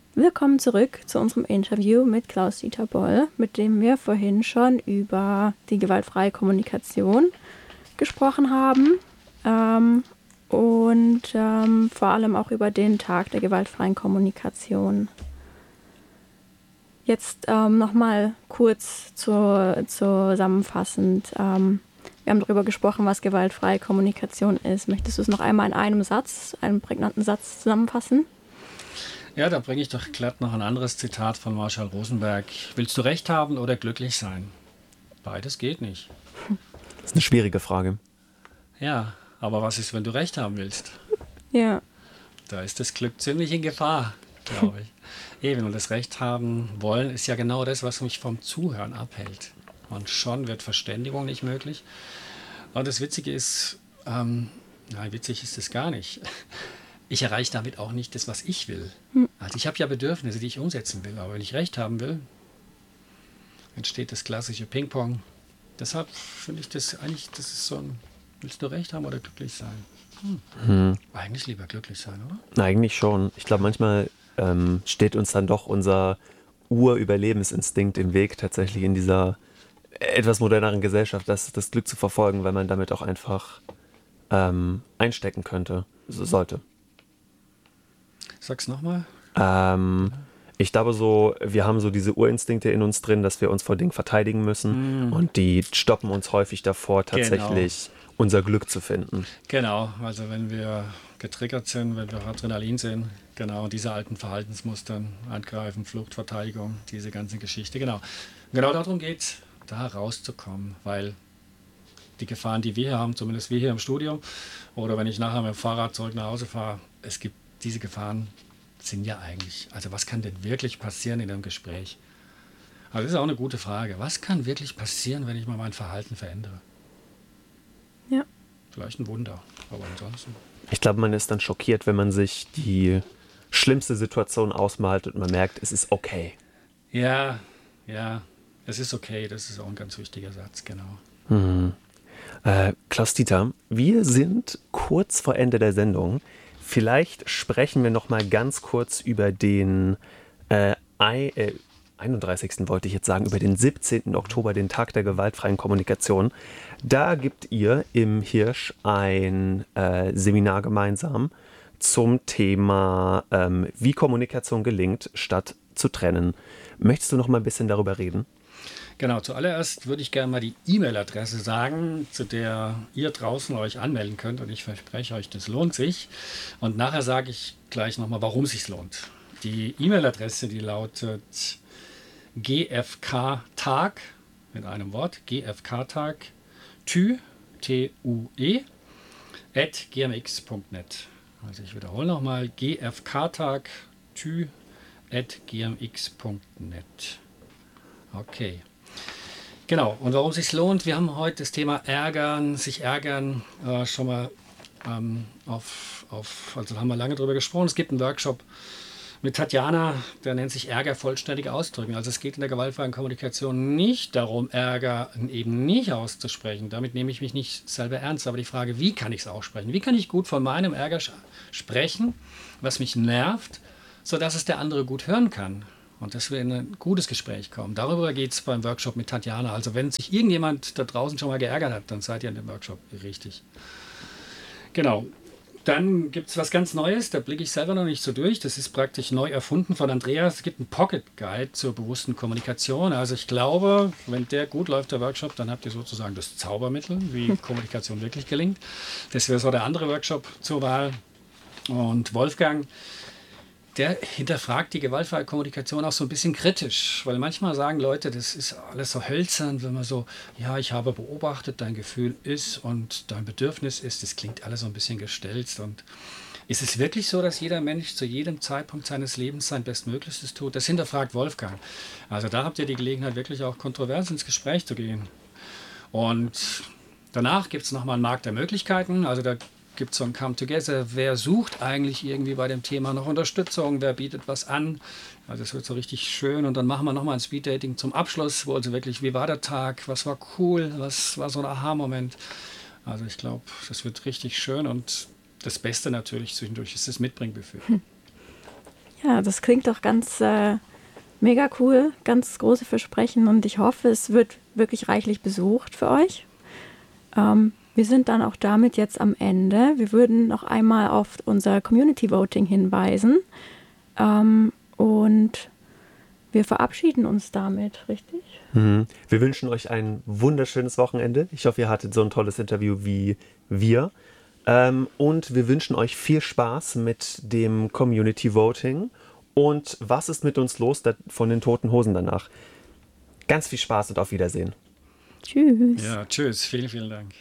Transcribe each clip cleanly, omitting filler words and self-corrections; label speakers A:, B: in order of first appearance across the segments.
A: Willkommen zurück zu unserem Interview mit Klaus-Dieter Boll, mit dem wir vorhin schon über die gewaltfreie Kommunikation gesprochen haben und vor allem auch über den Tag der gewaltfreien Kommunikation. Jetzt nochmal kurz zusammenfassend. Wir haben darüber gesprochen, was gewaltfreie Kommunikation ist. Möchtest du es noch einmal in einem prägnanten Satz zusammenfassen?
B: Ja, da bringe ich doch glatt noch ein anderes Zitat von Marshall Rosenberg. Willst du Recht haben oder glücklich sein? Beides geht nicht.
C: Das ist eine schwierige Frage.
B: Ja, aber was ist, wenn du Recht haben willst?
A: Ja.
B: Da ist das Glück ziemlich in Gefahr, glaube ich. Eben, und das Recht haben wollen ist ja genau das, was mich vom Zuhören abhält. Und schon wird Verständigung nicht möglich. Und das Witzige ist, nein, witzig ist es gar nicht. Ich erreiche damit auch nicht das, was ich will. Also ich habe ja Bedürfnisse, die ich umsetzen will. Aber wenn ich Recht haben will, entsteht das klassische Ping-Pong. Deshalb finde ich das eigentlich, das ist so ein, willst du Recht haben oder glücklich sein? Eigentlich lieber glücklich sein, oder?
C: Eigentlich schon. Ich glaube, manchmal steht uns dann doch unser Urüberlebensinstinkt im Weg, tatsächlich in dieser etwas moderneren Gesellschaft, das Glück zu verfolgen, weil man damit auch einfach einstecken könnte, sollte.
B: Sag's nochmal.
C: Ich glaube so, wir haben so diese Urinstinkte in uns drin, dass wir uns vor Dingen verteidigen müssen und die stoppen uns häufig davor, tatsächlich unser Glück zu finden.
B: Genau, also wenn wir getriggert sind, wenn wir Adrenalin sind, genau, diese alten Verhaltensmustern, Angreifen, Flucht, Verteidigung, diese ganze Geschichte, genau. Genau darum geht es, da rauszukommen, weil die Gefahren, die wir hier haben, zumindest wir hier im Studio, oder wenn ich nachher mit dem Fahrrad zurück nach Hause fahre, es gibt diese Gefahren, sind ja eigentlich, also was kann denn wirklich passieren in einem Gespräch? Also das ist auch eine gute Frage. Was kann wirklich passieren, wenn ich mal mein Verhalten verändere?
A: Ja.
B: Vielleicht ein Wunder, aber ansonsten.
C: Ich glaube, man ist dann schockiert, wenn man sich die schlimmste Situation ausmalt und man merkt, es ist okay.
B: Ja, es ist okay, das ist auch ein ganz wichtiger Satz, genau.
C: Klaus-Dieter, wir sind kurz vor Ende der Sendung. Vielleicht sprechen wir noch mal ganz kurz über den 31. wollte ich jetzt sagen, über den 17. Oktober, den Tag der gewaltfreien Kommunikation. Da gibt ihr im Hirsch ein Seminar gemeinsam zum Thema, wie Kommunikation gelingt, statt zu trennen. Möchtest du noch mal ein bisschen darüber reden?
B: Genau, zuallererst würde ich gerne mal die E-Mail-Adresse sagen, zu der ihr draußen euch anmelden könnt. Und ich verspreche euch, das lohnt sich. Und nachher sage ich gleich nochmal, warum es sich lohnt. Die E-Mail-Adresse, die lautet gfktag, mit einem Wort, gfktag, TUE, @gmx.net. Also ich wiederhole nochmal, gfktag, @gmx.net. Okay. Genau, und warum es sich lohnt, wir haben heute das Thema Ärgern, sich ärgern, schon mal also haben wir lange drüber gesprochen. Es gibt einen Workshop mit Tatjana, der nennt sich Ärger vollständig ausdrücken. Also es geht in der gewaltfreien Kommunikation nicht darum, Ärger eben nicht auszusprechen. Damit nehme ich mich nicht selber ernst. Aber die Frage, wie kann ich es aussprechen? Wie kann ich gut von meinem Ärger sprechen, was mich nervt, sodass es der andere gut hören kann? Und dass wir in ein gutes Gespräch kommen. Darüber geht es beim Workshop mit Tatjana. Also wenn sich irgendjemand da draußen schon mal geärgert hat, dann seid ihr in dem Workshop richtig. Genau. Dann gibt es was ganz Neues, da blicke ich selber noch nicht so durch. Das ist praktisch neu erfunden von Andreas. Es gibt einen Pocket Guide zur bewussten Kommunikation. Also ich glaube, wenn der gut läuft, der Workshop, dann habt ihr sozusagen das Zaubermittel, wie Kommunikation wirklich gelingt. Das wäre so der andere Workshop zur Wahl. Und Wolfgang, der hinterfragt die gewaltfreie Kommunikation auch so ein bisschen kritisch, weil manchmal sagen Leute, das ist alles so hölzern, wenn man so, ja, ich habe beobachtet, dein Gefühl ist und dein Bedürfnis ist, das klingt alles so ein bisschen gestelzt. Und ist es wirklich so, dass jeder Mensch zu jedem Zeitpunkt seines Lebens sein Bestmöglichstes tut? Das hinterfragt Wolfgang. Also da habt ihr die Gelegenheit, wirklich auch kontrovers ins Gespräch zu gehen. Und danach gibt es nochmal einen Markt der Möglichkeiten, also da gibt so ein Come Together. Wer sucht eigentlich irgendwie bei dem Thema noch Unterstützung? Wer bietet was an? Also es wird so richtig schön. Und dann machen wir nochmal ein Speeddating zum Abschluss, wo also wirklich, wie war der Tag? Was war cool? Was war so ein Aha-Moment? Also ich glaube, das wird richtig schön. Und das Beste natürlich zwischendurch ist das Mitbringbuffet.
A: Ja, Ja, das klingt doch ganz mega cool, ganz große Versprechen und ich hoffe, es wird wirklich reichlich besucht für euch. Wir sind dann auch damit jetzt am Ende. Wir würden noch einmal auf unser Community Voting hinweisen und wir verabschieden uns damit, richtig?
C: Wir wünschen euch ein wunderschönes Wochenende. Ich hoffe, ihr hattet so ein tolles Interview wie wir. Und wir wünschen euch viel Spaß mit dem Community Voting. Und was ist mit uns los von den Toten Hosen danach? Ganz viel Spaß und auf Wiedersehen.
A: Tschüss.
B: Ja, tschüss. Vielen, vielen Dank.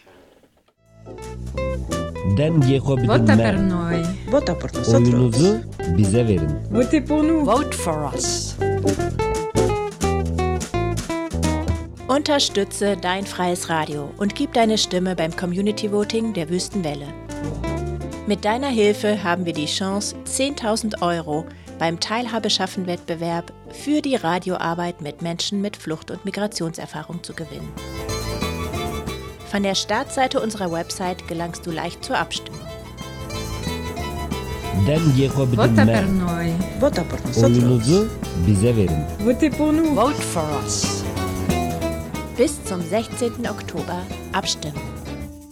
D: Vota per noi.
E: Vota por nosotros.
F: Oyunuzu bize verin.
D: Votez pour nous.
E: Vote for us.
G: Unterstütze dein freies Radio und gib deine Stimme beim Community Voting der Wüstenwelle. Mit deiner Hilfe haben wir die Chance, 10.000 € beim Teilhabeschaffen-Wettbewerb für die Radioarbeit mit Menschen mit Flucht- und Migrationserfahrung zu gewinnen. Von der Startseite unserer Website gelangst du leicht zur Abstimmung.
D: Vota per noi.
E: Vota por nosotros.
F: Oyunuzu bize verin.
D: Votez pour nous.
E: Vote for us.
G: Bis zum 16. Oktober abstimmen.